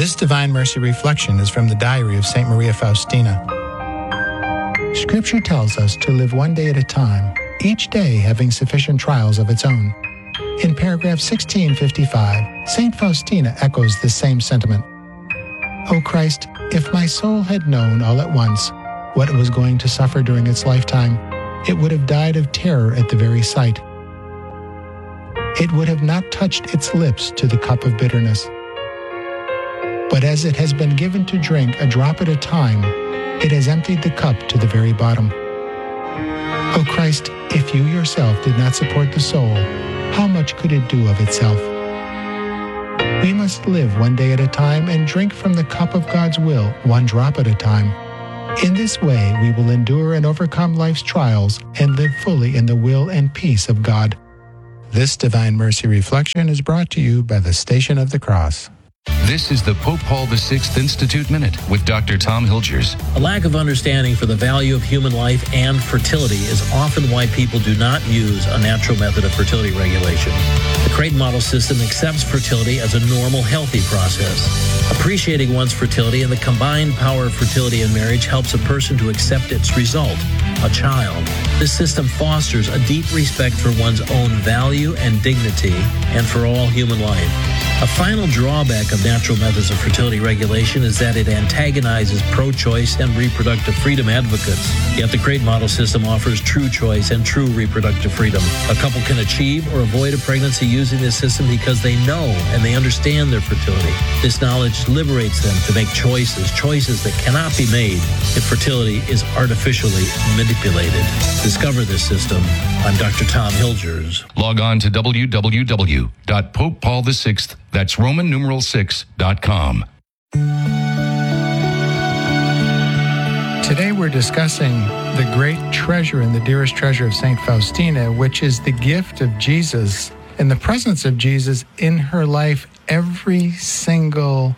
This Divine Mercy reflection is from the diary of St. Maria Faustina. Scripture tells us to live one day at a time, each day having sufficient trials of its own. In paragraph 1655, St. Faustina echoes this same sentiment. O Christ, if my soul had known all at once what it was going to suffer during its lifetime, it would have died of terror at the very sight. It would have not touched its lips to the cup of bitterness. But as it has been given to drink a drop at a time, it has emptied the cup to the very bottom. O Christ, if you yourself did not support the soul, how much could it do of itself? We must live one day at a time and drink from the cup of God's will, one drop at a time. In this way, we will endure and overcome life's trials and live fully in the will and peace of God. This Divine Mercy reflection is brought to you by the Station of the Cross. This is the Pope Paul VI Institute Minute with Dr. Tom Hilgers. A lack of understanding for the value of human life and fertility is often why people do not use a natural method of fertility regulation. The Creighton model system accepts fertility as a normal, healthy process. Appreciating one's fertility and the combined power of fertility and marriage helps a person to accept its result, a child. This system fosters a deep respect for one's own value and dignity and for all human life. A final drawback of natural methods of fertility regulation is that it antagonizes pro-choice and reproductive freedom advocates. Yet the Creighton model system offers true choice and true reproductive freedom. A couple can achieve or avoid a pregnancy using this system because they know and they understand their fertility. This knowledge liberates them to make choices that cannot be made if fertility is artificially manipulated. Discover this system. I'm Dr. Tom Hilgers. Log on to www.popepaul6, that's Roman numeral 6.com. Today we're discussing the great treasure and the dearest treasure of St. Faustina, which is the gift of Jesus and the presence of Jesus in her life every single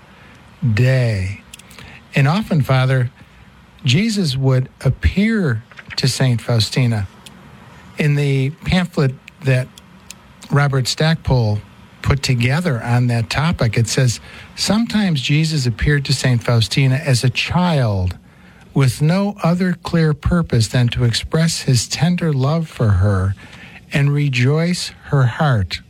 day. And often, Father, Jesus would appear to St. Faustina. In the pamphlet that Robert Stackpole put together on that topic, it says, sometimes Jesus appeared to St. Faustina as a child with no other clear purpose than to express his tender love for her and rejoice her heart.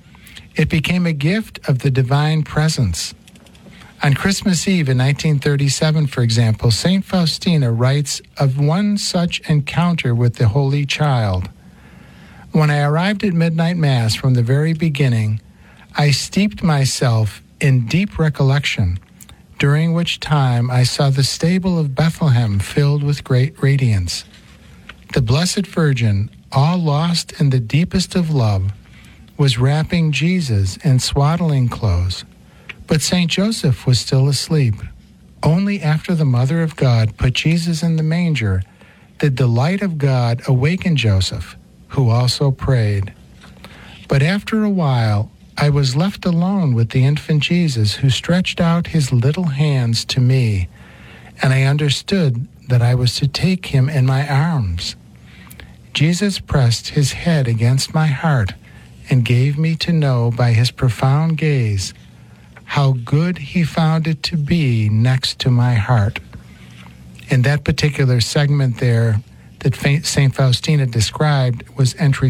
It became a gift of the divine presence. On Christmas Eve in 1937, for example, St. Faustina writes of one such encounter with the Holy Child. When I arrived at midnight Mass from the very beginning, I steeped myself in deep recollection, during which time I saw the stable of Bethlehem filled with great radiance. The Blessed Virgin, all lost in the deepest of love, was wrapping Jesus in swaddling clothes, but St. Joseph was still asleep. Only after the Mother of God put Jesus in the manger did the light of God awaken Joseph, who also prayed. But after a while, I was left alone with the infant Jesus, who stretched out his little hands to me, and I understood that I was to take him in my arms. Jesus pressed his head against my heart and gave me to know by his profound gaze how good he found it to be next to my heart. In that particular segment there that St. Faustina described was entry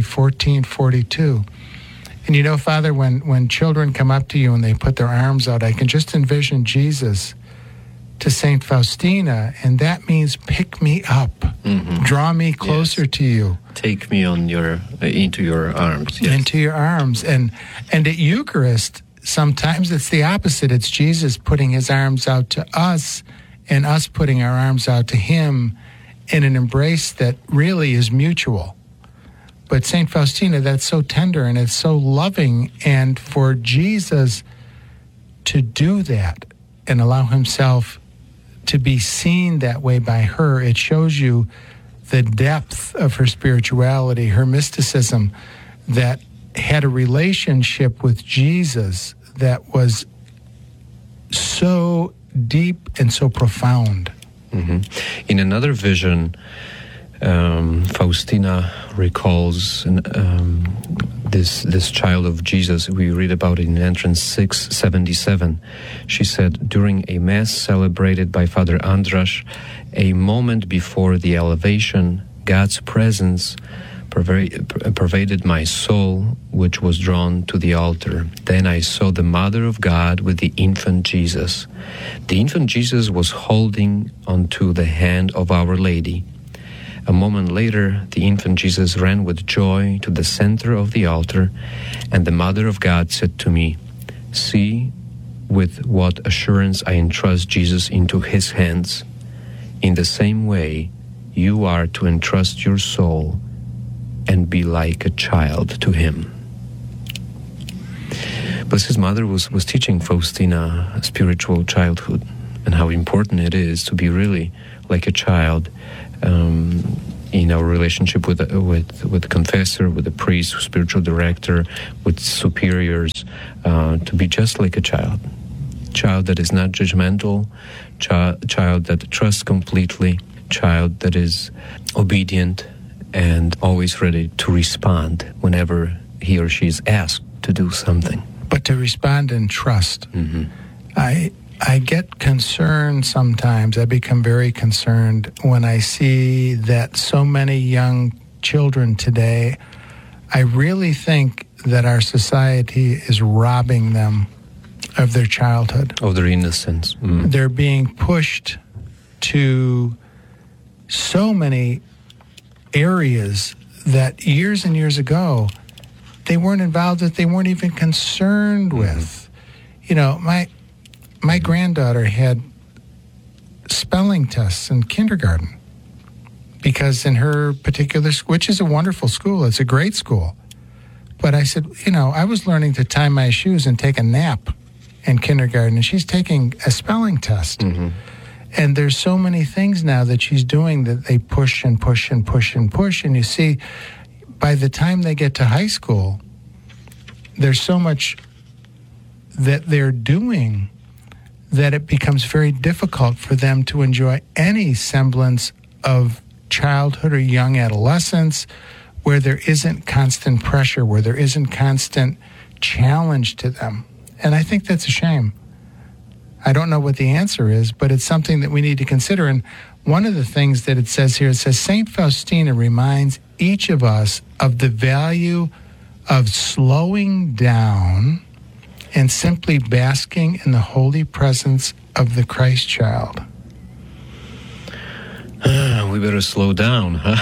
1442. And you know, Father, when children come up to you and they put their arms out, I can just envision Jesus to St. Faustina, and that means pick me up, draw me closer to you. Take me into your arms. Yes. Into your arms. And at Eucharist, sometimes it's the opposite. It's Jesus putting his arms out to us and us putting our arms out to him in an embrace that really is mutual. But St. Faustina, that's so tender and it's so loving. And for Jesus to do that and allow himself to be seen that way by her, it shows you the depth of her spirituality, her mysticism, that had a relationship with Jesus that was so deep and so profound. In another vision, Faustina recalls this child of Jesus. We read about it in entrance 677. She said, during a mass celebrated by Father Andras, a moment before the elevation, God's presence pervaded my soul, which was drawn to the altar. Then I saw the Mother of God with the infant Jesus. The infant Jesus was holding onto the hand of Our Lady. A moment later, the infant Jesus ran with joy to the center of the altar, and the Mother of God said to me, "See with what assurance I entrust Jesus into His hands. In the same way, you are to entrust your soul and be like a child to Him." Blessed Mother was teaching Faustina spiritual childhood and how important it is to be really like a child in our relationship with the confessor, with the priest, spiritual director, with superiors, to be just like a child that is not judgmental, child that trusts completely, child that is obedient and always ready to respond whenever he or she is asked to do something. But to respond in trust. Mm-hmm. I get concerned sometimes. I become very concerned when I see that so many young children today, I really think that our society is robbing them of their childhood. Of their innocence. Mm. They're being pushed to so many areas that years and years ago they weren't involved with, they weren't even concerned with. You know, my granddaughter had spelling tests in kindergarten because in her particular school, which is a wonderful school, it's a great school. But I said, you know, I was learning to tie my shoes and take a nap in kindergarten, and she's taking a spelling test. Mm-hmm. And there's so many things now that she's doing that they push and push and push and push. And you see, by the time they get to high school, there's so much that they're doing that it becomes very difficult for them to enjoy any semblance of childhood or young adolescence where there isn't constant pressure, where there isn't constant challenge to them. And I think that's a shame. I don't know what the answer is, but it's something that we need to consider. And one of the things that it says here, it says, St. Faustina reminds each of us of the value of slowing down and simply basking in the holy presence of the Christ child. We better slow down, huh?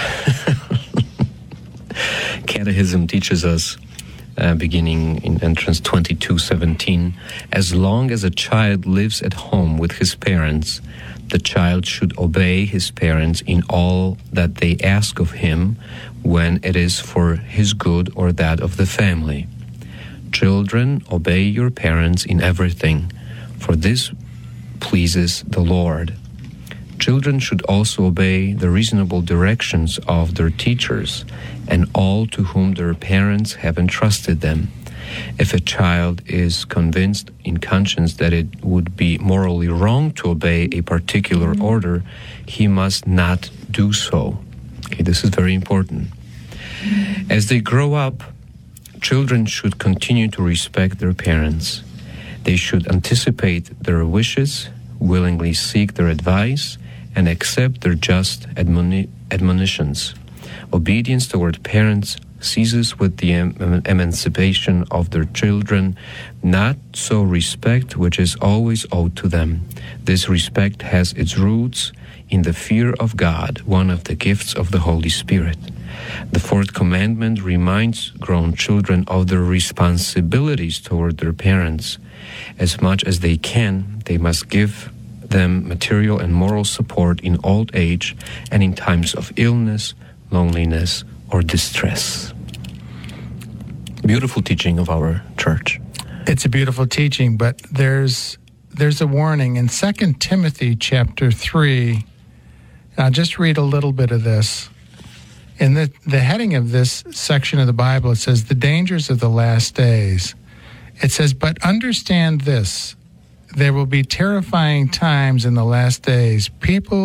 Catechism teaches us, beginning in entrance 22:17, as long as a child lives at home with his parents, the child should obey his parents in all that they ask of him when it is for his good or that of the family. Children, obey your parents in everything, for this pleases the Lord. Children should also obey the reasonable directions of their teachers and all to whom their parents have entrusted them. If a child is convinced in conscience that it would be morally wrong to obey a particular order, he must not do so. Okay, this is very important. As they grow up, children should continue to respect their parents. They should anticipate their wishes, willingly seek their advice, and accept their just admonitions. Obedience toward parents ceases with the emancipation of their children, not so respect which is always owed to them. This respect has its roots in the fear of God, one of the gifts of the Holy Spirit. The fourth commandment reminds grown children of their responsibilities toward their parents. As much as they can, they must give them material and moral support in old age and in times of illness, loneliness, or distress. Beautiful teaching of our church. It's a beautiful teaching, but there's a warning in 2 Timothy chapter 3. I'll just read a little bit of this. In the heading of this section of the Bible, it says, the dangers of the last days. It says, but understand this, there will be terrifying times in the last days. People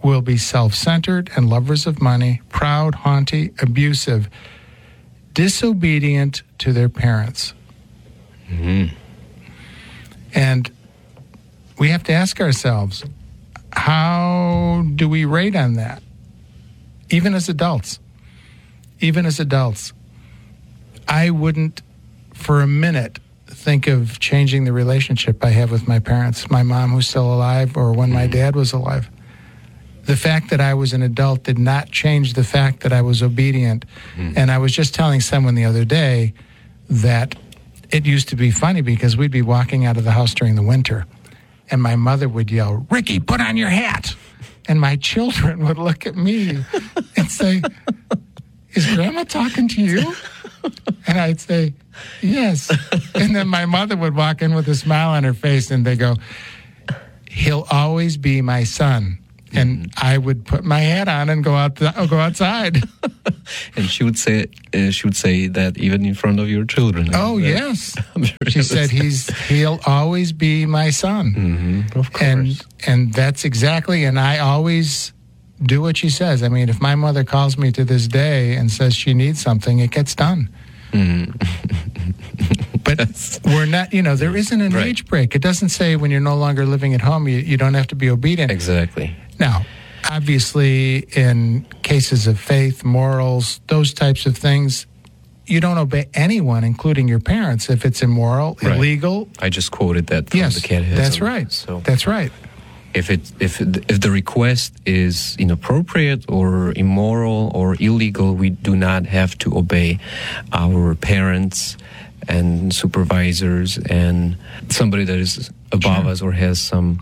will be self-centered and lovers of money, proud, haughty, abusive, disobedient to their parents. Mm-hmm. And we have to ask ourselves, how do we rate on that? Even as adults. I wouldn't for a minute think of changing the relationship I have with my parents, my mom who's still alive, or when my dad was alive. The fact that I was an adult did not change the fact that I was obedient. And I was just telling someone the other day that it used to be funny because we'd be walking out of the house during the winter, and my mother would yell, "Ricky, put on your hat!" And my children would look at me and say, "Is Grandma talking to you?" And I'd say, "Yes." And then my mother would walk in with a smile on her face, and they go, "He'll always be my son." And I would put my hat on and go outside. And she would say that even in front of your children. Oh, yes. She said he'll always be my son. Mm-hmm. Of course. And that's exactly, and I always do what she says. I mean, if my mother calls me to this day and says she needs something, it gets done. But we're not, there isn't an age break. It doesn't say when you're no longer living at home, you don't have to be obedient. Exactly. Now, obviously, in cases of faith, morals, those types of things, you don't obey anyone, including your parents, if it's immoral, illegal. I just quoted that from the Catechism. That's right. So that's right. If the request is inappropriate or immoral or illegal, we do not have to obey our parents and supervisors and somebody that is above us or has some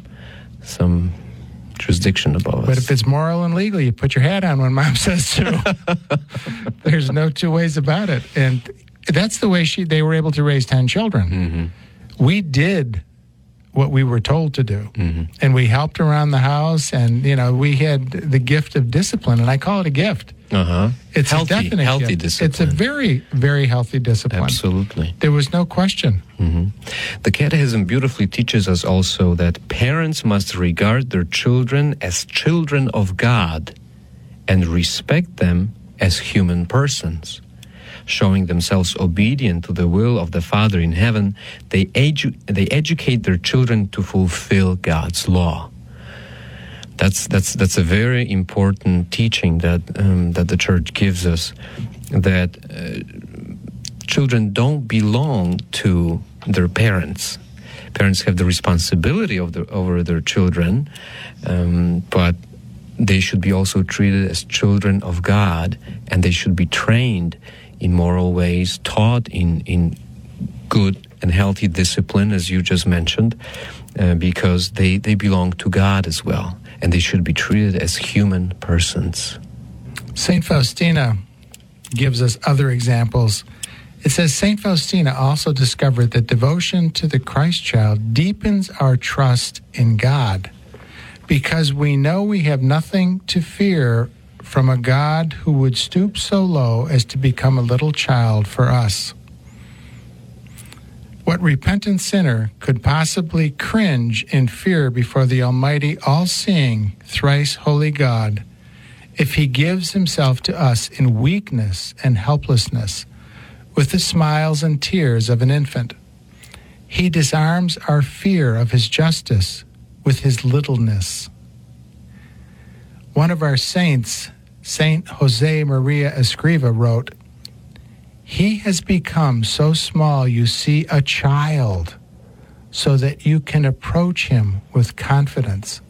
jurisdiction above us. But if it's moral and legal, you put your hat on when Mom says to. There's no two ways about it. And that's the way they were able to raise 10 children. Mm-hmm. We did what we were told to do. Mm-hmm. And we helped around the house, and, we had the gift of discipline, and I call it a gift. Uh-huh. It's healthy, a definite healthy gift. discipline. It's a very, very healthy discipline. Absolutely. There was no question. Mm-hmm. The Catechism beautifully teaches us also that parents must regard their children as children of God and respect them as human persons. Showing themselves obedient to the will of the Father in heaven, they educate their children to fulfill God's law. That's a very important teaching that the Church gives us, that children don't belong to their parents. Parents have the responsibility over their children, but they should be also treated as children of God, and they should be trained in moral ways, taught in good and healthy discipline, as you just mentioned, because they belong to God as well. And they should be treated as human persons. St. Faustina gives us other examples. It says, St. Faustina also discovered that devotion to the Christ child deepens our trust in God, because we know we have nothing to fear from a God who would stoop so low as to become a little child for us. What repentant sinner could possibly cringe in fear before the Almighty, all-seeing, thrice holy God, if he gives himself to us in weakness and helplessness, with the smiles and tears of an infant? He disarms our fear of his justice with his littleness. One of our saints, Saint Jose Maria Escriva, wrote, "He has become so small you see a child, so that you can approach him with confidence."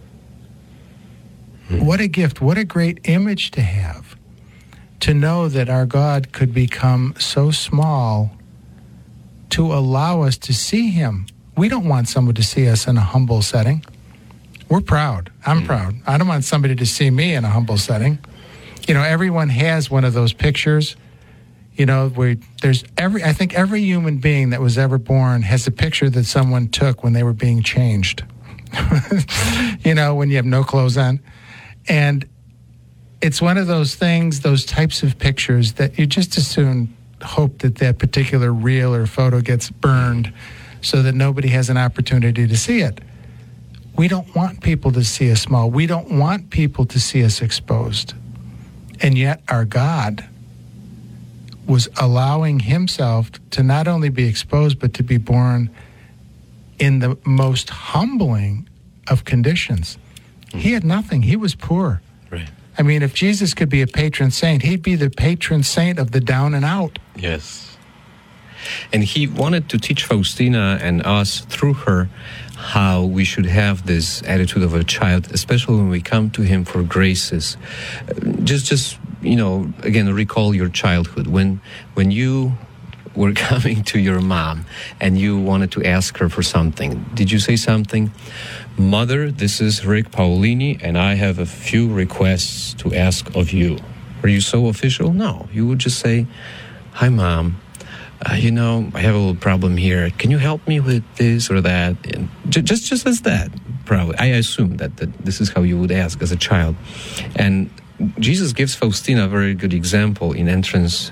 What a gift, what a great image to have, to know that our God could become so small to allow us to see him. We don't want someone to see us in a humble setting. We're proud. I'm proud. I don't want somebody to see me in a humble setting. Everyone has one of those pictures. Where I think every human being that was ever born has a picture that someone took when they were being changed. When you have no clothes on. And it's one of those things, those types of pictures that you just as soon hope that particular reel or photo gets burned so that nobody has an opportunity to see it. We don't want people to see us small. We don't want people to see us exposed. And yet our God was allowing himself to not only be exposed, but to be born in the most humbling of conditions. He had nothing. He was poor. Right. I mean, if Jesus could be a patron saint, he'd be the patron saint of the down and out. Yes. And he wanted to teach Faustina and us through her how we should have this attitude of a child, especially when we come to him for graces. Just again, recall your childhood. When you were coming to your mom and you wanted to ask her for something, did you say something? Mother, this is Rick Paolini, and I have a few requests to ask of you. Were you so official? No. You would just say, hi, Mom. I have a little problem here. Can you help me with this or that? And just as that, probably. I assume that this is how you would ask as a child. And Jesus gives Faustina a very good example in Entrance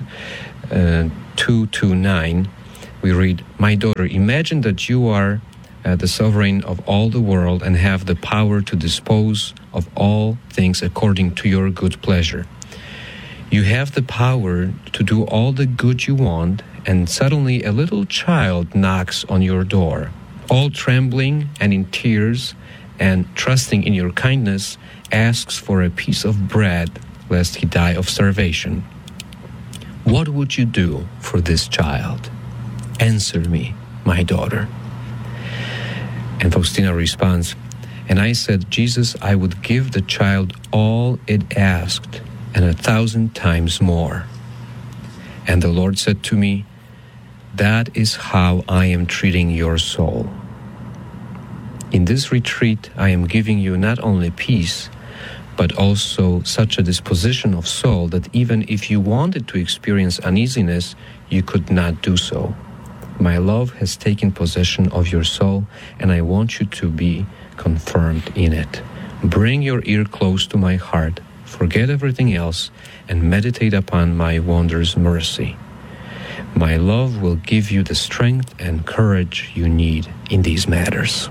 2:9. We read, my daughter, imagine that you are the sovereign of all the world and have the power to dispose of all things according to your good pleasure. You have the power to do all the good you want, and suddenly a little child knocks on your door, all trembling and in tears, and trusting in your kindness, asks for a piece of bread, lest he die of starvation. What would you do for this child? Answer me, my daughter. And Faustina responds, and I said, Jesus, I would give the child all it asked, and 1,000 times more. And the Lord said to me, that is how I am treating your soul. In this retreat, I am giving you not only peace, but also such a disposition of soul that even if you wanted to experience uneasiness, you could not do so. My love has taken possession of your soul, and I want you to be confirmed in it. Bring your ear close to my heart, forget everything else, and meditate upon my wondrous mercy. My love will give you the strength and courage you need in these matters.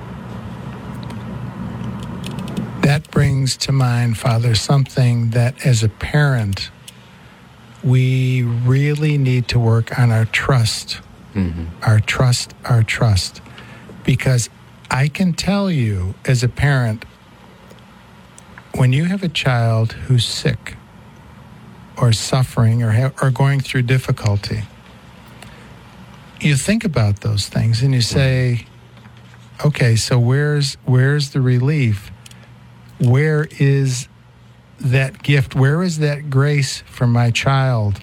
That brings to mind, Father, something that as a parent, we really need to work on our trust. Mm-hmm. Our trust. Because I can tell you as a parent, when you have a child who's sick or suffering or going through difficulty, you think about those things and you say, okay, so where's the relief? Where is that gift? Where is that grace for my child?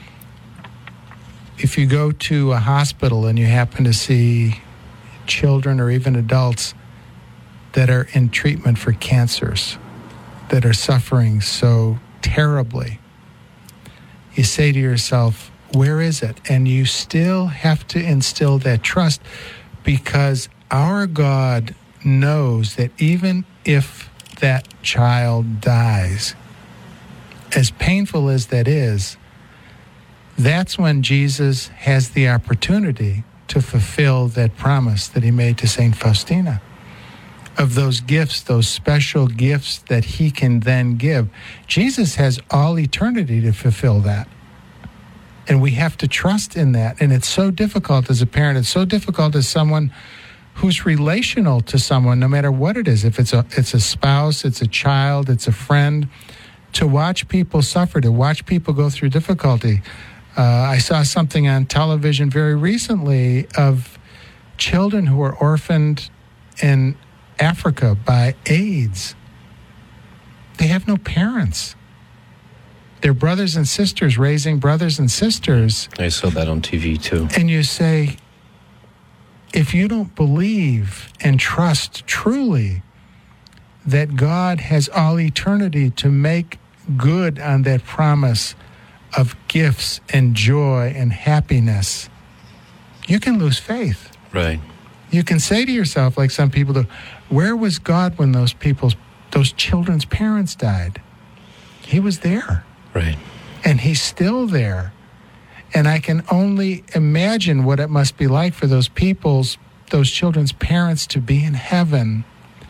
If you go to a hospital and you happen to see children or even adults that are in treatment for cancers, that are suffering so terribly, you say to yourself, where is it? And you still have to instill that trust, because our God knows that even if that child dies, as painful as that is, that's when Jesus has the opportunity to fulfill that promise that he made to St. Faustina of those gifts, those special gifts that he can then give. Jesus has all eternity to fulfill that. And we have to trust in that. And it's so difficult as a parent. It's so difficult as someone who's relational to someone, no matter what it is. If it's a spouse, it's a child, it's a friend, to watch people suffer, to watch people go through difficulty. I saw something on television very recently of children who were orphaned in Africa by AIDS. They have no parents. They're brothers and sisters raising brothers and sisters. I saw that on TV too. And you say, if you don't believe and trust truly that God has all eternity to make good on that promise of gifts and joy and happiness, you can lose faith. Right. You can say to yourself, like some people do, where was God when those children's parents died? He was there. Right. And he's still there. And I can only imagine what it must be like for those children's parents to be in heaven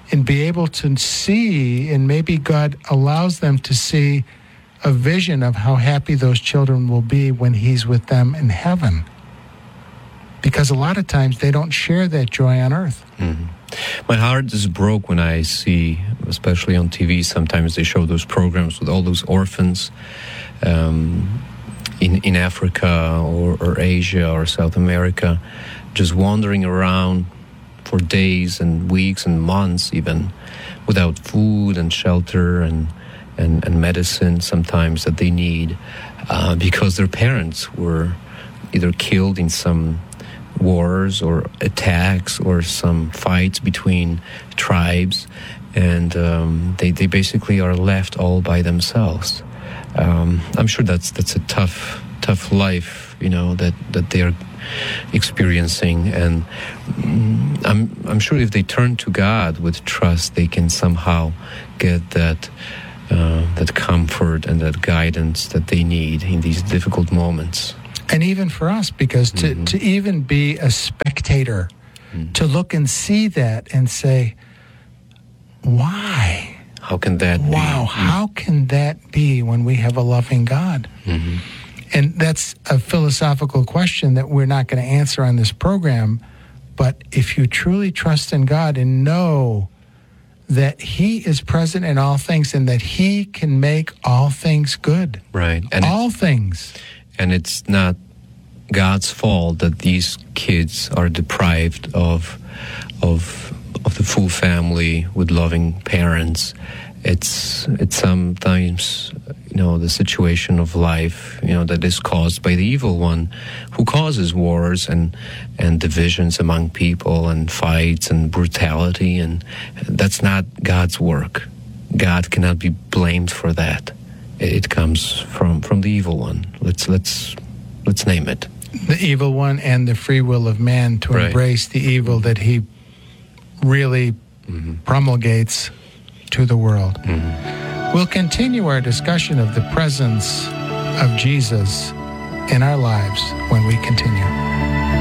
and be able to see, and maybe God allows them to see a vision of how happy those children will be when He's with them in heaven. Because a lot of times they don't share that joy on earth. Mm-hmm. My heart is broke when I see, especially on TV, sometimes they show those programs with all those orphans in Africa or Asia or South America, just wandering around for days and weeks and months even, without food and shelter and medicine sometimes that they need, because their parents were either killed in some wars or attacks or some fights between tribes, and they basically are left all by themselves. I'm sure that's a tough life, that they are experiencing, and I'm sure if they turn to God with trust, they can somehow get that comfort and that guidance that they need in these difficult moments. And even for us, because to even be a spectator, to look and see that and say, why? How can that be? Wow, how can that be when we have a loving God? Mm-hmm. And that's a philosophical question that we're not going to answer on this program. But if you truly trust in God and know that He is present in all things and that He can make all things good. Right. And all things. And it's not God's fault that these kids are deprived of the full family with loving parents. It's sometimes, the situation of life, that is caused by the evil one, who causes wars and divisions among people and fights and brutality, and that's not God's work. God cannot be blamed for that. It comes from the evil one. Let's name it. The evil one and the free will of man to embrace the evil that he really promulgates to the world. Mm-hmm. We'll continue our discussion of the presence of Jesus in our lives when we continue.